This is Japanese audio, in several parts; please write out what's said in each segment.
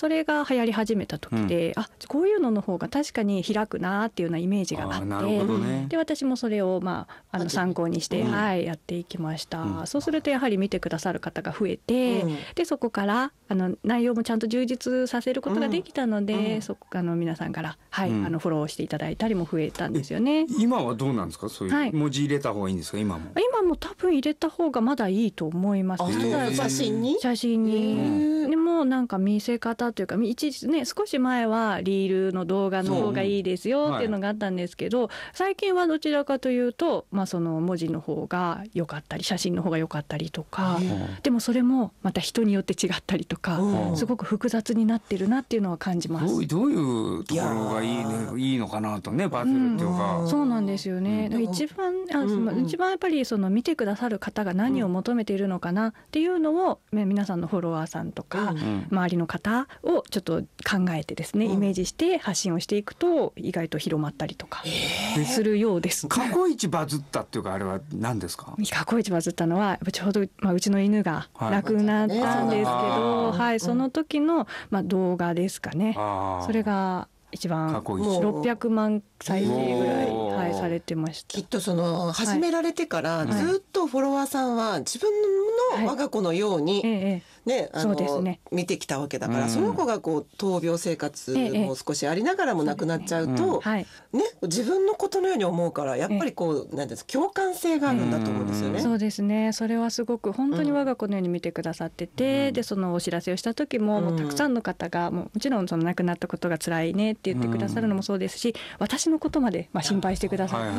それが流行り始めた時で、こういうのの方が確かに開くなっていうようなイメージがあって、 なるほどね。 で私もそれを参考にして、やっていきました。そうするとやはり見てくださる方が増えて、でそこから内容もちゃんと充実させることができたので、皆さんから、フォローしていただいたりも増えたんですよね。 今はどうなんですか？そういう文字入れた方がいいんですか？今も多分入れた方がまだいいと思います。 写真にでもなんか見せ方というか、一時ね、少し前はリールの動画の方がいいですよっていうのがあったんですけど、最近はどちらかというと、その文字の方が良かったり写真の方が良かったりとか、でもそれもまた人によって違ったりとか、すごく複雑になってるなっていうのは感じます。 どういうところがいいのかなとね、バズるっていうか、 そうなんですよね。一番やっぱりその見てくださる方が何を求めているのかなっていうのを、皆さんのフォロワーさんとか、周りの方をちょっと考えてですね、イメージして発信をしていくと意外と広まったりとかするようです。 過去一バズったっていうか、あれは何ですか？ 過去一バズったのはちょうど、うちの犬が亡くなったんですけど、その時の、動画ですかね。それが一番600万再生ぐらい、されてました。 きっとその始められてからずっとフォロワーさんは自分の我が子のように見てきたわけだから、その子がこう闘病生活も少しありながらも亡くなっちゃうと、自分のことのように思うから、やっぱりこうなんです、共感性があるんだと思うんですよね。 そうですね。それはすごく本当に我が子のように見てくださってて、でそのお知らせをした時も、もうたくさんの方がもちろんその亡くなったことが辛いねって言ってくださるのもそうですし、私のことまで心配してくださって、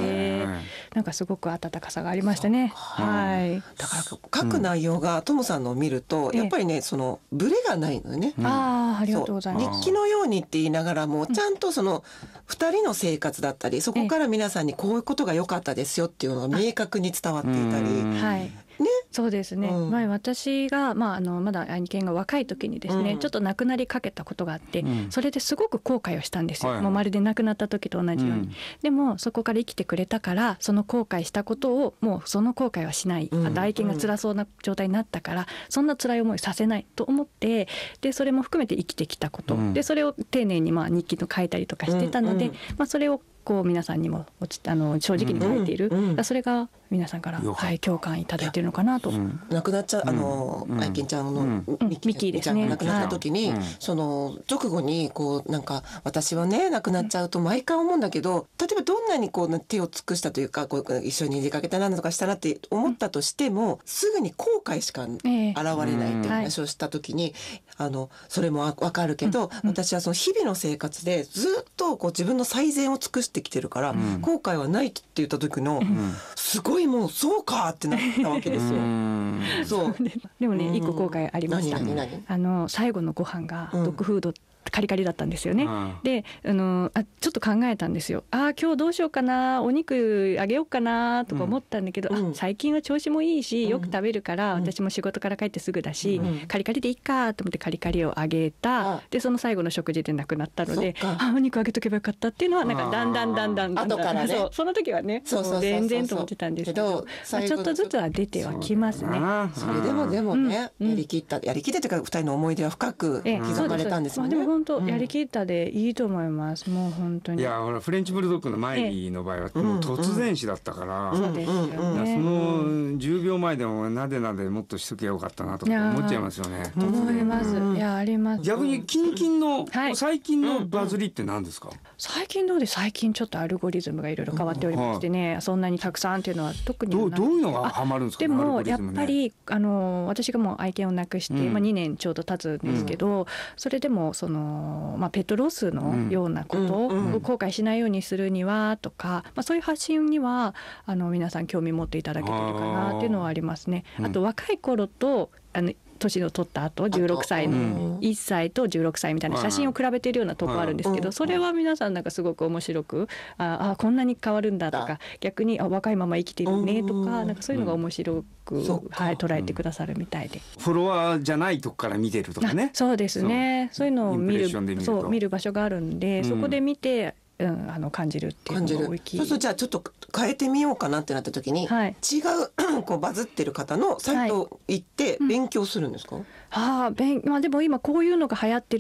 なんかすごく温かさがありましたね。 だから書く内容がトモさんのを見ると、やっぱりね、そのブレがないのよね。 ありがとうございます。 日記のようにって言いながらも、ちゃんとその2人の生活だったり、そこから皆さんにこういうことが良かったですよっていうのが明確に伝わっていたり。 そうですね。前私が、まだ愛犬が若い時にですね、ちょっと亡くなりかけたことがあって、それですごく後悔をしたんですよ。もうまるで亡くなった時と同じように。でもそこから生きてくれたから、その後悔したことをもうその後悔はしない。愛犬が辛そうな状態になったから、そんな辛い思いさせないと思って、でそれも含めて生きてきたこと、でそれを丁寧に日記と書いたりとかしてたので、それをこう皆さんにも正直に書いている、それが皆さんから、共感いただいているのかなと。 亡くなっちゃう愛犬ちゃんのミキですね。亡くなった時に、その直後にこうなんか、私はね亡くなっちゃうと毎回思うんだけど、例えばどんなにこう手を尽くしたというか、こう一緒に出かけたなんとかしたなって思ったとしても、すぐに後悔しか現れないって話をした時に、それもわかるけど、私はその日々の生活でずっとこう自分の最善を尽くしてきてるから、後悔はないって言った時の、すごいもうそうかってなったわけですよ。そうでもね、一個後悔ありました。 何最後のご飯がドッグフードカリカリだったんですよね。でちょっと考えたんですよ。今日どうしようかな、お肉あげようかなとか思ったんだけど、最近は調子もいいしよく食べるから、私も仕事から帰ってすぐだし、カリカリでいいかと思ってカリカリをあげた。でその最後の食事で亡くなったので、お肉あげとけばよかったっていうのは、なんかだんだん後からね、 その時はね、全然と思ってたんですけど、ちょっとずつは出てはきますね。 それでもね、やりきってというか、2人の思い出は深く刻まれたんですよね。 本当やりきったでいいと思います。もう本当に。 いや、ほらフレンチブルドッグのマイリーの場合はもう突然死だったから、 そうですよね。 その10秒前でもなでもっとしときゃよかったなと思っちゃいますよね。 思います。いや、あります。 逆に最近のバズりって何ですか？ 最近ちょっとアルゴリズムがいろいろ変わっておりましてね、そんなにたくさんっていうのは特にどういうのがハマるんですか？ でもやっぱり私がもう愛犬を亡くして、2年ちょうど経つんですけど、それでもそのペットロスのようなことを後悔しないようにするにはとか、そういう発信には皆さん興味持っていただけてるかなっていうのはありますね。あと若い頃と年を取った後16歳の1歳と16歳みたいな写真を比べているようなとこあるんですけど、それは皆さんなんかすごく面白く、こんなに変わるんだとか、逆に若いまま生きてるねとか、なんかそういうのが面白く、捉えてくださるみたいで。 フォロワーじゃないとこから見てるとかね。 そうですね。そういうのを見る場所があるんで、そこで見て感じるっていうのが大きい。 そうそう、じゃあちょっと変えてみようかなってなった時に、違うこうバズってる方のサイト行って勉強するんですか？ でも今こういうのが流行ってる